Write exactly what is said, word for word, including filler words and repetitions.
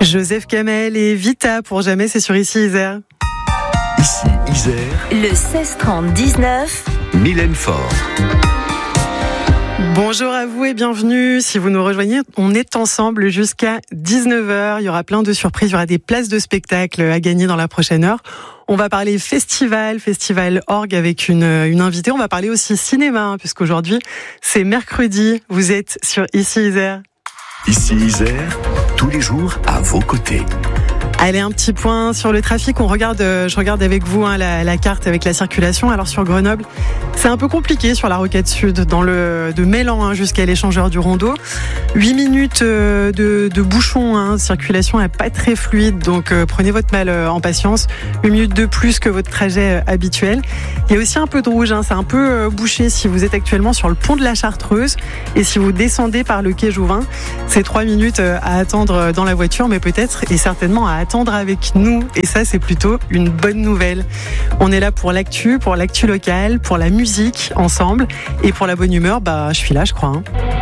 Joseph Kamel et Vita pour Jamais, c'est sur Ici Isère. Ici Isère. Le seize trente dix-neuf. Mylène Faure. Bonjour à vous et bienvenue. Si vous nous rejoignez, on est ensemble jusqu'à dix-neuf heures. Il y aura plein de surprises, il y aura des places de spectacle à gagner dans la prochaine heure. On va parler festival, festival orgue avec une, une invitée. On va parler aussi cinéma, hein, puisqu'aujourd'hui, c'est mercredi. Vous êtes sur Ici Isère. Ici Isère, tous les jours à vos côtés. Allez, un petit point sur le trafic. On regarde, je regarde avec vous hein, la, la carte avec la circulation. Alors sur Grenoble, c'est un peu compliqué sur la Rocade Sud, dans le de Mélan hein, jusqu'à l'échangeur du Rondeau. huit minutes de, de bouchon, hein, circulation n'est pas très fluide, donc euh, prenez votre mal euh, en patience. Une minute de plus que votre trajet euh, habituel. Il y a aussi un peu de rouge, hein, c'est un peu euh, bouché si vous êtes actuellement sur le pont de la Chartreuse et si vous descendez par le quai Jouvin. C'est trois minutes euh, à attendre dans la voiture, mais peut-être et certainement à attendre avec nous, et ça c'est plutôt une bonne nouvelle. On est là pour l'actu, pour l'actu locale, pour la musique ensemble, et pour la bonne humeur, bah je suis là je crois. Hein.